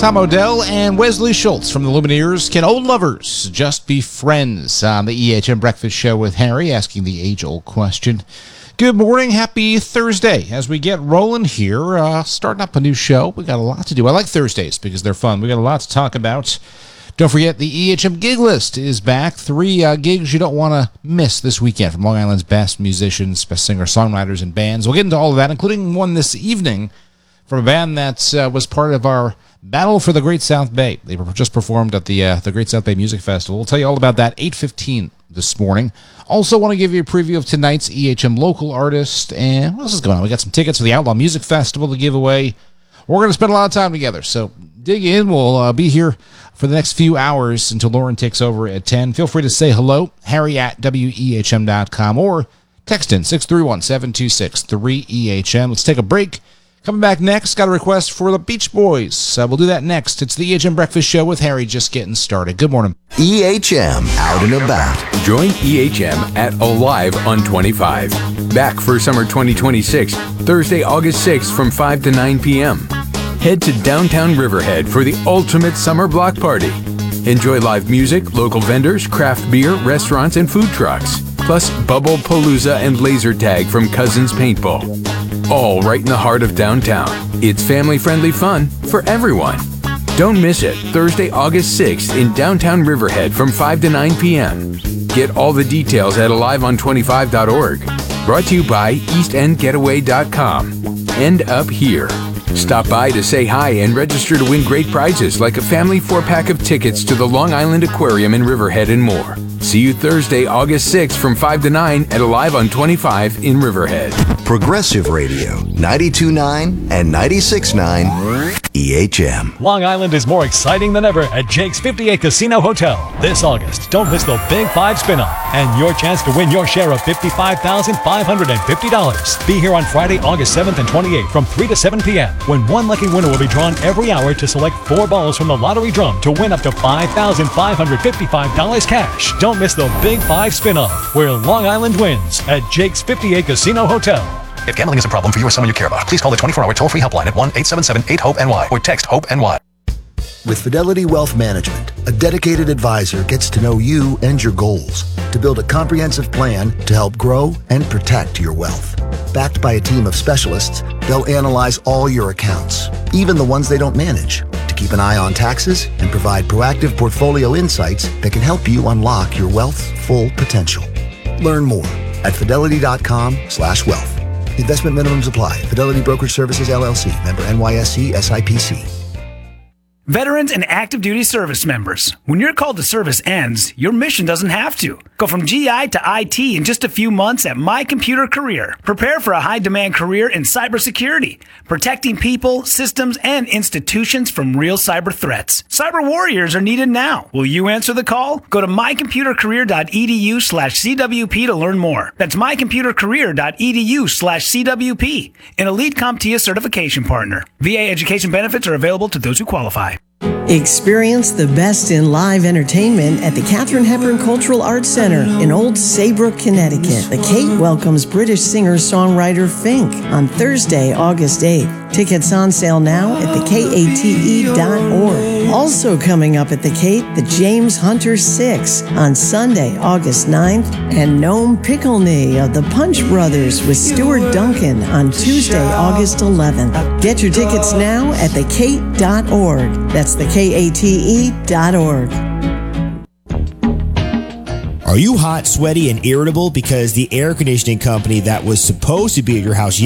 Tom Odell and Wesley Schultz from the Lumineers. Can old lovers just be friends? On the EHM Breakfast Show with Harry, asking the age-old question. Good morning, happy Thursday. As we get rolling here, starting up a new show. We got a lot to do. I like Thursdays because they're fun. We got a lot to talk about. Don't forget, the EHM gig list is back. 3 gigs you don't want to miss this weekend from Long Island's best musicians, best singer-songwriters, and bands. We'll get into all of that, including one this evening from a band that was part of our Battle for the Great South Bay. They just performed at the Great South Bay Music Festival. We'll tell you all about that 8:15 this morning. Also want to give you a preview of tonight's EHM local artist. And what else is going on? We got some tickets for the Outlaw Music Festival to give away. We're going to spend a lot of time together, so dig in. We'll be here for the next few hours until Lauren takes over at 10. Feel free to say hello, harry@wehm.com, or text in 631-726-3EHM. Let's take a break. Coming back next, got a request for the Beach Boys. We'll do that next. It's the EHM Breakfast Show with Harry, just getting started. Good morning. EHM Out and About. Join EHM at Alive on 25. Back for summer 2026, Thursday, August 6th from 5 to 9 p.m. Head to downtown Riverhead for the ultimate summer block party. Enjoy live music, local vendors, craft beer, restaurants, and food trucks. Plus Bubble Palooza and laser tag from Cousins Paintball. All right in the heart of downtown. It's family-friendly fun for everyone. Don't miss it. Thursday, August 6th in downtown Riverhead from 5 to 9 p.m. Get all the details at aliveon25.org. Brought to you by eastendgetaway.com. End up here. Stop by to say hi and register to win great prizes like a family 4-pack of tickets to the Long Island Aquarium in Riverhead and more. See you Thursday, August 6th from 5 to 9 at Alive on 25 in Riverhead. Progressive Radio, 92.9 and 96.9 EHM. Long Island is more exciting than ever at Jake's 58 Casino Hotel. This August, don't miss the Big 5 spin-off and your chance to win your share of $55,550. Be here on Friday, August 7th and 28th from 3 to 7 p.m. when one lucky winner will be drawn every hour to select 4 balls from the lottery drum to win up to $5,555 cash. Don't miss the Big 5 spin-off where Long Island wins at Jake's 58 Casino Hotel. If gambling is a problem for you or someone you care about, please call the 24-hour toll-free helpline at 1-877-8-HOPE-NY or text HOPE-NY. With Fidelity Wealth Management, a dedicated advisor gets to know you and your goals to build a comprehensive plan to help grow and protect your wealth. Backed by a team of specialists, they'll analyze all your accounts, even the ones they don't manage, to keep an eye on taxes and provide proactive portfolio insights that can help you unlock your wealth's full potential. Learn more at fidelity.com/wealth. Investment minimums apply. Fidelity Brokerage Services, LLC. Member NYSE SIPC. Veterans and active duty service members, when your call to service ends, your mission doesn't have to. Go from GI to IT in just a few months at My Computer Career. Prepare for a high-demand career in cybersecurity, protecting people, systems, and institutions from real cyber threats. Cyber warriors are needed now. Will you answer the call? Go to mycomputercareer.edu/CWP to learn more. That's mycomputercareer.edu/CWP, an elite CompTIA certification partner. VA education benefits are available to those who qualify. Experience the best in live entertainment at the Katharine Hepburn Cultural Arts Center in Old Saybrook, Connecticut. The Cape welcomes British singer-songwriter Fink on Thursday, August 8th. Tickets on sale now at thekate.org. Also coming up at the Cape, the James Hunter 6 on Sunday, August 9th, and Noam Pickleney of the Punch Brothers with Stuart Duncan on Tuesday, August 11th. Get your tickets now at thekate.org. That's thekate.org. Are you hot, sweaty, and irritable because the air conditioning company that was supposed to be at your house